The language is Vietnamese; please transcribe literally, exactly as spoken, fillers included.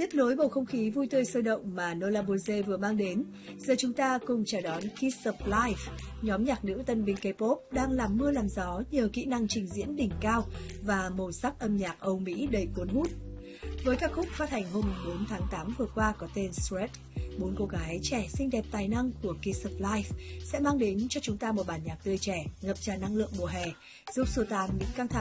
Tiếp nối bầu không khí vui tươi sôi động mà Nola Boze vừa mang đến, giờ chúng ta cùng chào đón Kiss of Life, nhóm nhạc nữ tân binh K-pop đang làm mưa làm gió nhờ kỹ năng trình diễn đỉnh cao và màu sắc âm nhạc Âu Mỹ đầy cuốn hút. Với ca khúc phát hành hôm bốn tháng tám vừa qua có tên Sweat, bốn cô gái trẻ xinh đẹp tài năng của Kiss of Life sẽ mang đến cho chúng ta một bản nhạc tươi trẻ, ngập tràn năng lượng mùa hè, giúp xua tan những căng thẳng